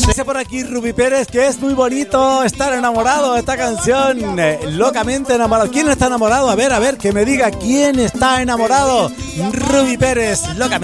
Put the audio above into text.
Dice por aquí Ruby Pérez que es muy bonito estar enamorado de esta canción, locamente enamorado. ¿Quién está enamorado? A ver, que me diga quién está enamorado. Ruby Pérez, locamente.